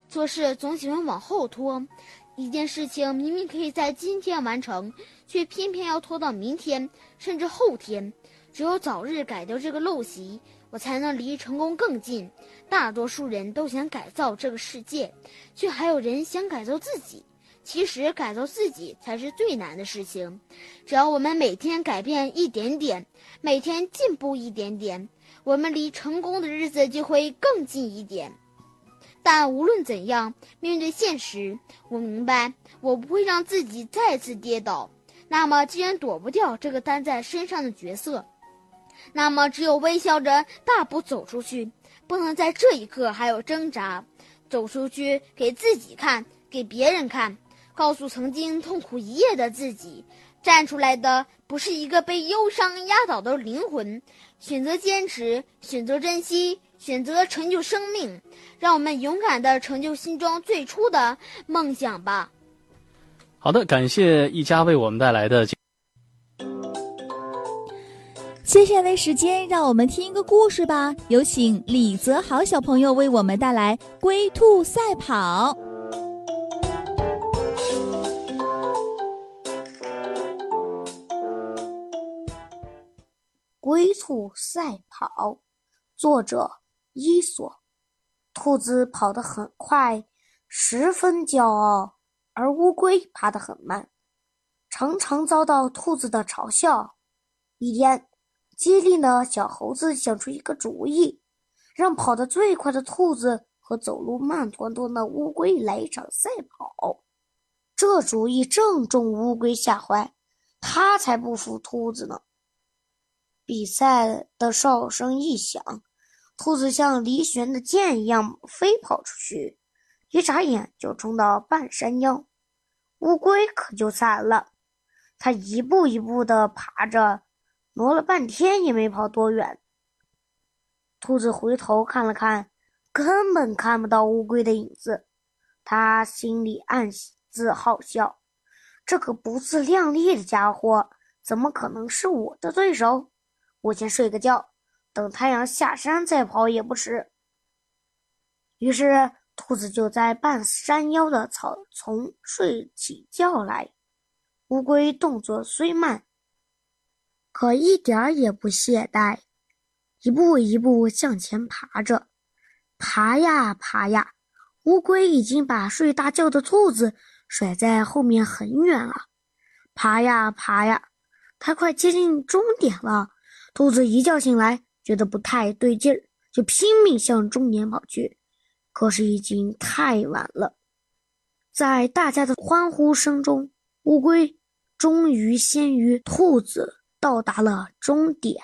做事总喜欢往后拖，一件事情明明可以在今天完成，却偏偏要拖到明天甚至后天。只有早日改掉这个陋习，我才能离成功更近。大多数人都想改造这个世界，却还有人想改造自己。其实改造自己才是最难的事情，只要我们每天改变一点点，每天进步一点点，我们离成功的日子就会更近一点。但无论怎样，面对现实，我明白我不会让自己再次跌倒。那么既然躲不掉这个担在身上的角色，那么只有微笑着大步走出去，不能在这一刻还有挣扎。走出去给自己看，给别人看，告诉曾经痛苦一夜的自己，站出来的不是一个被忧伤压倒的灵魂。选择坚持，选择珍惜，选择成就生命，让我们勇敢地成就心中最初的梦想吧。 好的，感谢一家为我们带来的。 接下来时间让我们听一个故事吧，有请李泽豪小朋友为我们带来龟兔赛跑。 龟兔赛跑，作者伊索。兔子跑得很快，十分骄傲，而乌龟爬得很慢，常常遭到兔子的嘲笑。一天，机灵的小猴子想出一个主意，让跑得最快的兔子和走路慢吞吞的乌龟来一场赛跑。这主意正中乌龟下怀，它才不服兔子呢。比赛的哨声一响，兔子像离弦的箭一样飞跑出去，一眨眼就冲到半山腰。乌龟可就惨了，它一步一步地爬着，挪了半天也没跑多远。兔子回头看了看，根本看不到乌龟的影子，它心里暗自好笑，这个不自量力的家伙怎么可能是我的对手？我先睡个觉，等太阳下山再跑也不迟。于是兔子就在半山腰的草丛睡起觉来。乌龟动作虽慢，可一点也不懈怠，一步一步向前爬着。爬呀爬呀，乌龟已经把睡大觉的兔子甩在后面很远了。爬呀爬呀，它快接近终点了。兔子一觉醒来，觉得不太对劲儿，就拼命向终点跑去。可是已经太晚了。在大家的欢呼声中，乌龟终于先于兔子到达了终点。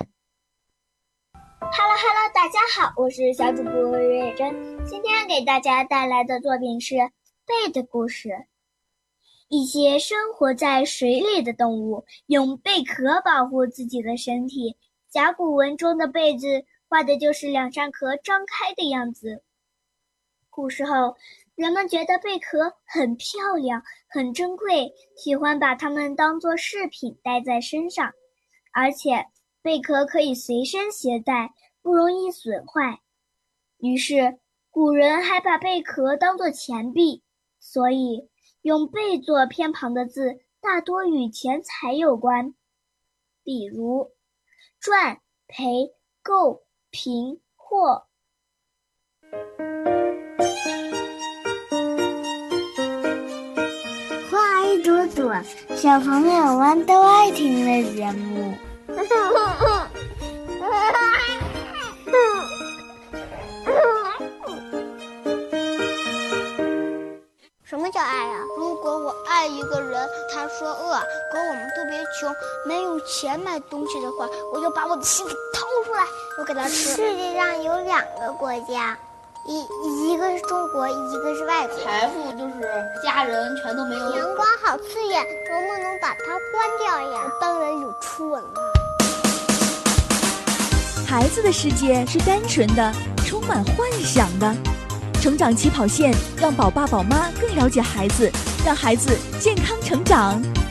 Hello， 大家好，我是小主播瑞珍，今天给大家带来的作品是贝的故事。一些生活在水里的动物用贝壳保护自己的身体，甲骨文中的贝字画的就是两扇壳张开的样子。古时候，人们觉得贝壳很漂亮，很珍贵，喜欢把它们当作饰品戴在身上，而且贝壳可以随身携带，不容易损坏。于是，古人还把贝壳当作钱币，所以用贝做偏旁的字大多与钱财有关，比如赚、赔、购、平、获。 话一朵朵，小朋友们都爱听的节目。 什么叫爱啊？如果我爱一个人，他说饿，可我们特别穷，没有钱买东西的话，我就把我的心给掏出来，我给他吃。 世界上有2个国家，一个是中国，一个是外国。 财富就是家人全都没有。 阳光好刺眼，能不能把它关掉呀？ 我当然有初吻了。 孩子的世界是单纯的，充满幻想的。成长起跑线，让宝爸宝妈更了解孩子，让孩子健康成长。